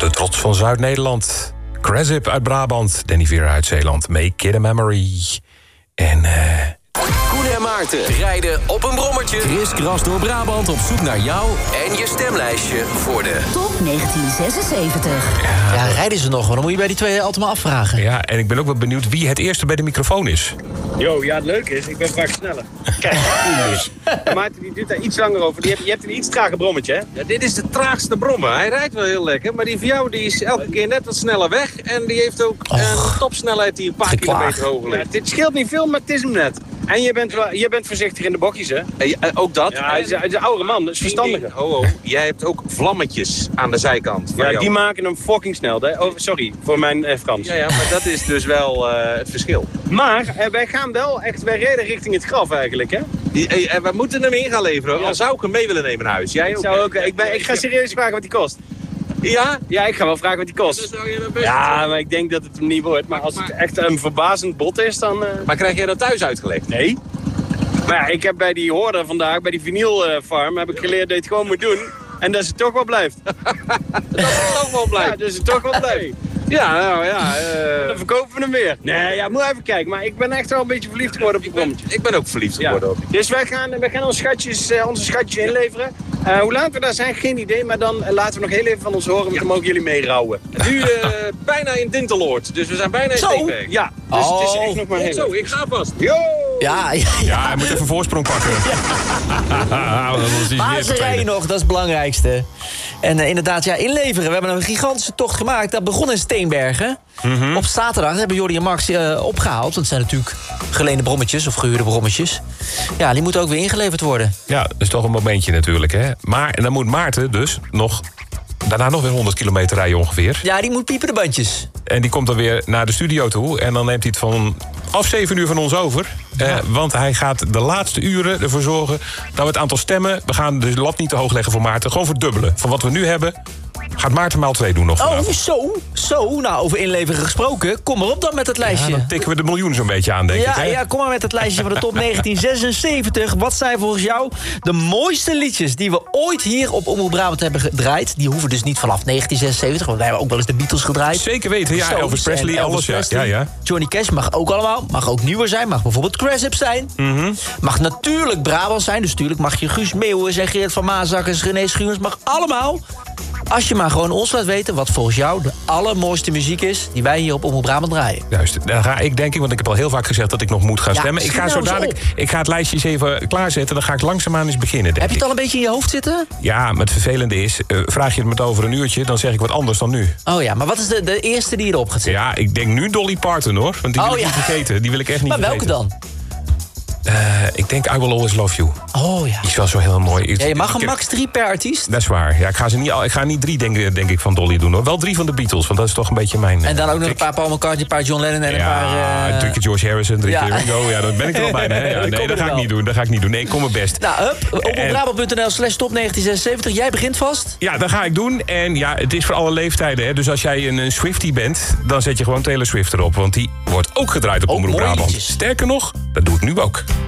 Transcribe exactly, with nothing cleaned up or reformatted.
de trots van Zuid-Nederland. Cresip uit Brabant, Danny Vera uit Zeeland. Make it a memory. En... eh. Koen en Maarten rijden op een brommertje. Kriskras door Brabant op zoek naar jou en je stemlijstje voor de Top negentien zesenzeventig. Ja, ja, rijden ze nog? Dan moet je bij die twee altijd maar afvragen. Ja, en ik ben ook wel benieuwd wie het eerste bij de microfoon is. Yo, ja, het leuke is, ik ben vaak sneller. Kijk, dus. Maarten die doet daar iets langer over. Die hebt, je hebt een iets trager brommetje, hè? Ja, dit is de traagste brommer. Hij rijdt wel heel lekker, maar die van jou die is elke keer net wat sneller weg. En die heeft ook Och, een topsnelheid die een paar geklaag. kilometer hoger Ja, ligt. dit scheelt niet veel, maar het is hem net. En je bent, wel, je bent voorzichtig in de bokjes, hè? En je- en ook dat. Ja, hij is, hij is een oude man, dat is verstandiger. Ho, ho. Jij hebt ook vlammetjes aan de zijkant. van Ja, jou. die maken hem fucking snel, hè? Oh, sorry voor mijn eh, Frans. Ja, ja, maar dat is dus wel eh, het verschil. Maar eh, wij gaan wel echt, wij rijden richting het graf eigenlijk, hè? Die, eh, en we moeten hem in gaan leveren. Ja. Al zou ik hem mee willen nemen naar huis. Jij Ik, ook? zou hè? ook, eh, ik, ben, ik ga serieus vragen wat die kost. Ja? Ja, ik ga wel vragen wat die Dat kost. zou je dan best Ja, doen. maar ik denk dat het hem niet wordt. Maar als het echt een verbazend bot is, dan... eh, Maar krijg jij dat thuis uitgelegd? Nee. Maar ja, ik heb bij die hoorder vandaag, bij die vinylfarm, heb ik geleerd dat je het gewoon moet doen. En dat het toch wel blijft. Dat is toch wel blij. Ja, dus het toch wel blijft. Ja, nou ja. eh, Dan verkopen we hem weer. Nee, ja, moet even kijken. Maar ik ben echt wel een beetje verliefd geworden op die ik, ben, brommetje. ik ben ook verliefd Ja. geworden op die. Dus wij gaan, wij gaan onze, schatjes, uh, onze schatjes inleveren. Uh, hoe laat we daar zijn, geen idee. Maar dan uh, laten we nog heel even van ons horen, want dan mogen jullie meerouwen. Nu uh, bijna in Dinteloord, dus we zijn bijna in Zo? Steenberg. Ja, dus het is Oh. echt nog maar heel Zo, even. ik ga vast. Yo! Ja, ja, Ja, hij moet even voorsprong pakken. Ja. Dat was die maar eerste ze rijden tweede. nog, dat is het belangrijkste. En uh, inderdaad, ja, inleveren. We hebben een gigantische tocht gemaakt. Dat begon in Steenbergen. Mhm. Op zaterdag hebben Jordi en Max uh, opgehaald. Want het zijn natuurlijk geleende brommetjes of gehuurde brommetjes. Ja, die moeten ook weer ingeleverd worden. Ja, dat is toch een momentje natuurlijk, hè. Maar en dan moet Maarten dus nog... daarna nog weer honderd kilometer rijden ongeveer. Ja, die moet piepen de bandjes. En die komt dan weer naar de studio toe. En dan neemt hij het van af zeven uur van ons over. Eh, want hij gaat de laatste uren ervoor zorgen dat we het aantal stemmen... we gaan de lat niet te hoog leggen voor Maarten. Gewoon verdubbelen. Van wat we nu hebben, gaat Maarten maal twee doen nog Oh, vanavond. zo, zo. Nou, over inleveren gesproken. Kom maar op dan met het Ja, lijstje. dan tikken we de miljoen zo'n beetje aan, denk ik. Ja, Hè? ja, kom maar met het lijstje van de top negentien zesenzeventig. Wat zijn volgens jou de mooiste liedjes die we ooit hier op Omroep Brabant hebben gedraaid? Die hoeven dus niet vanaf negentien zesenzeventig, want wij hebben ook wel eens de Beatles gedraaid. Zeker weten, ja. Stones Elvis Presley, en Elvis alles. Ja, Presley. ja, ja. Johnny Cash mag ook allemaal. Mag ook nieuwer zijn. Mag bijvoorbeeld Cresip zijn. Mhm. Mag natuurlijk Brabant zijn. Dus natuurlijk mag je Guus Meeuwis en Geert van Maasakkers, René Schuurens. Mag allemaal. Als je maar gewoon ons laat weten wat volgens jou de allermooiste muziek is die wij hier op Omroep Brabant draaien. Juist, dan ga ik denk ik, want ik heb al heel vaak gezegd dat ik nog moet gaan Ja, stemmen. Ik ga, schiet zo nou eens dadelijk, ik ga het lijstje eens even klaarzetten. Dan ga ik langzaamaan eens beginnen, denk Heb je het ik. al een beetje in je hoofd zitten? Ja, maar het vervelende is, uh, vraag je het met over een uurtje... dan zeg ik wat anders dan nu. Oh ja, maar wat is de, de eerste die erop gaat zitten? Ja, ik denk nu Dolly Parton, hoor. Want die wil Oh, ik ja. niet vergeten. Die wil ik echt niet Maar welke vergeten. dan? Uh, ik denk I Will Always Love You. Oh ja. Die is wel zo heel mooi. Ik- Ja, je mag ik er heb- max drie per artiest. Dat is waar. Ja, ik ga, ze niet, al- ik ga niet drie, denk, denk ik, van Dolly doen, hoor. Wel drie van de Beatles, want dat is toch een beetje mijn... En dan ook nog een tik. paar Paul McCartney, een paar John Lennon en een Ja, paar... eh, drie keer George Harrison, drie ja. keer Ringo. Ja, dan ben ik er wel bijna. Hè? Ja, Dan nee, kom dat je ga er ik wel. niet doen. Dat ga ik niet doen. Nee, ik kom mijn best. Nou, hup, En- omroepbrabant.nl slash top negentien zesenzeventig. Jij begint vast. Ja, dat ga ik doen. En ja, het is voor alle leeftijden. Hè. Dus als jij een, een Swiftie bent, dan zet je gewoon Taylor Swift erop. Want die wordt ook gedraaid op Ook Omroep mooie Brabant. liedjes. Sterker nog, dat doe ik nu ook.